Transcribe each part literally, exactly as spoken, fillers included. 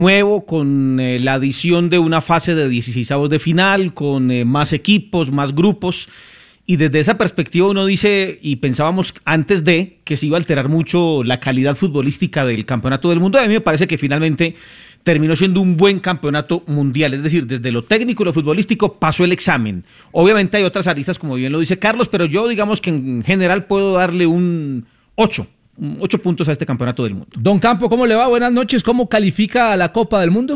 nuevo, con eh, la adición de una fase de dieciseisavos de final, con eh, más equipos, más grupos, y desde esa perspectiva uno dice, y pensábamos antes de, que se iba a alterar mucho la calidad futbolística del campeonato del mundo. A mí me parece que finalmente terminó siendo un buen campeonato mundial, es decir, desde lo técnico y lo futbolístico pasó el examen. Obviamente hay otras aristas, como bien lo dice Carlos, pero yo digamos que en general puedo darle un ocho. Ocho puntos a este campeonato del mundo. Don Campo, ¿cómo le va? Buenas noches. ¿Cómo califica a la Copa del Mundo?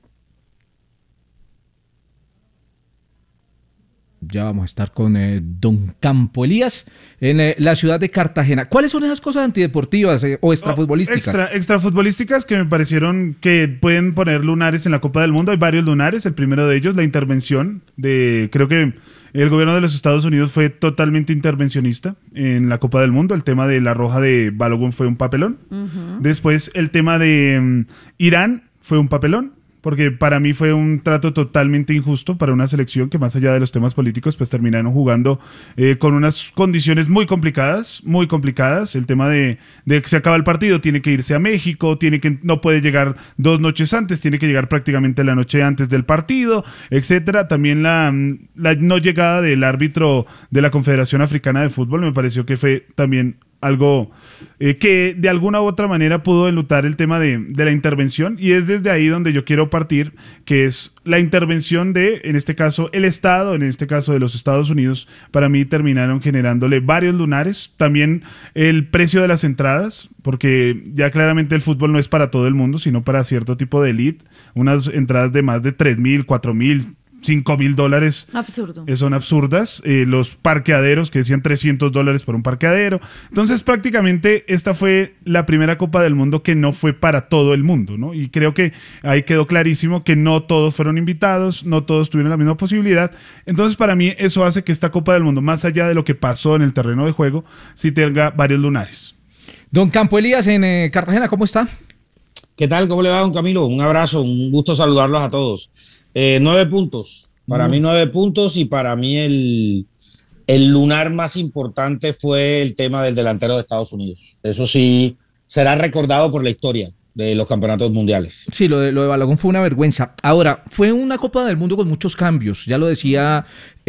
Ya vamos a estar con eh, Don Campo Elías en eh, la ciudad de Cartagena. ¿Cuáles son esas cosas antideportivas eh, o extrafutbolísticas? Extra, extrafutbolísticas que me parecieron que pueden poner lunares en la Copa del Mundo. Hay varios lunares. El primero de ellos, la intervención de, creo que el gobierno de los Estados Unidos fue totalmente intervencionista en la Copa del Mundo. El tema de la roja de Balogun fue un papelón. Uh-huh. Después el tema de um, Irán fue un papelón, porque para mí fue un trato totalmente injusto para una selección que, más allá de los temas políticos, pues terminaron jugando eh, con unas condiciones muy complicadas, muy complicadas. El tema de, de que se acaba el partido, tiene que irse a México, tiene que, no puede llegar dos noches antes, tiene que llegar prácticamente la noche antes del partido, etcétera. También la, la no llegada del árbitro de la Confederación Africana de Fútbol me pareció que fue también algo eh, que de alguna u otra manera pudo enlutar el tema de, de la intervención, y es desde ahí donde yo quiero partir, que es la intervención de, en este caso, el Estado, en este caso de los Estados Unidos. Para mí terminaron generándole varios lunares. También el precio de las entradas, porque ya claramente el fútbol no es para todo el mundo, sino para cierto tipo de elite. Unas entradas de más de tres mil, cuatro mil, cinco mil dólares. Absurdo. Son absurdas. Eh, los parqueaderos que decían trescientos dólares por un parqueadero. Entonces, prácticamente esta fue la primera Copa del Mundo que no fue para todo el mundo, ¿no? Y creo que ahí quedó clarísimo que no todos fueron invitados, no todos tuvieron la misma posibilidad. Entonces, para mí, eso hace que esta Copa del Mundo, más allá de lo que pasó en el terreno de juego, sí tenga varios lunares. Don Campo Elías en eh, Cartagena, ¿cómo está? ¿Qué tal? ¿Cómo le va, don Camilo? Un abrazo, un gusto saludarlos a todos. Eh, nueve puntos, para mm. mí nueve puntos, y para mí el, el lunar más importante fue el tema del delantero de Estados Unidos. Eso sí será recordado por la historia de los campeonatos mundiales. Sí, lo de, lo de Balogun fue una vergüenza. Ahora, fue una Copa del Mundo con muchos cambios, ya lo decía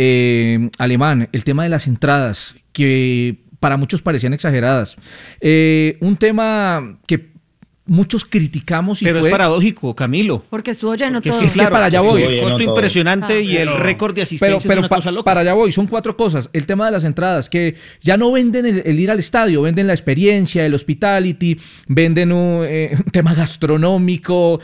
eh, Alemán, el tema de las entradas, que para muchos parecían exageradas. Eh, un tema que muchos criticamos y pero fue... es paradójico, Camilo. Porque estuvo lleno porque todo. Es que, es claro, que para allá voy. El costo impresionante ah, y el récord de asistencia pero, pero es una pa, cosa loca. Para allá voy, son cuatro cosas. El tema de las entradas, que ya no venden el, el ir al estadio, venden la experiencia, el hospitality, venden un, eh, un tema gastronómico,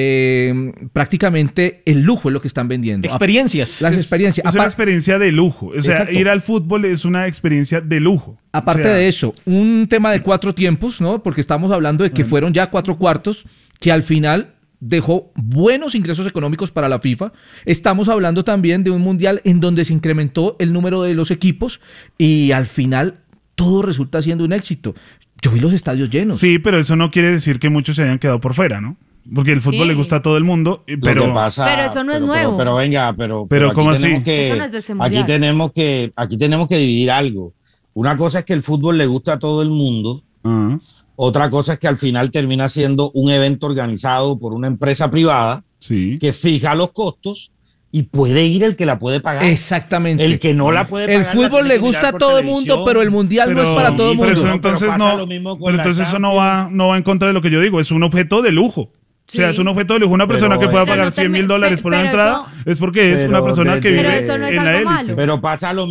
eh, prácticamente el lujo es lo que están vendiendo. Experiencias. Las es, experiencias. Es una experiencia de lujo. O sea, exacto, ir al fútbol es una experiencia de lujo. Aparte o sea, de eso, un tema de cuatro tiempos, ¿no? Porque estamos hablando de que bueno. fueron ya cuatro cuartos, que al final dejó buenos ingresos económicos para la FIFA. Estamos hablando también de un mundial en donde se incrementó el número de los equipos y al final todo resulta siendo un éxito. Yo vi los estadios llenos. Sí, pero eso no quiere decir que muchos se hayan quedado por fuera, ¿no? Porque el fútbol sí. le gusta a todo el mundo, pero pasa, pero eso no es pero, nuevo. Pero, pero venga, pero, pero, pero ¿cómo aquí así? Que, eso no es de ese aquí tenemos que aquí tenemos que dividir algo. Una cosa es que el fútbol le gusta a todo el mundo. Uh-huh. Otra cosa es que al final termina siendo un evento organizado por una empresa privada sí. que fija los costos y puede ir el que la puede pagar. Exactamente. El que no la puede pagar. El fútbol le gusta a todo el mundo, pero el mundial pero, no es para todo el mundo. Pero eso, entonces pero no, pero entonces eso no va, no va en contra de lo que yo digo. Es un objeto de lujo. Sí. O sea, es un objeto de lujo. Una persona pero, que pueda pagar no cien mil dólares por una entrada eso, es porque es una persona de, que vive pero eso no es en algo la élite. malo. Pero pasa lo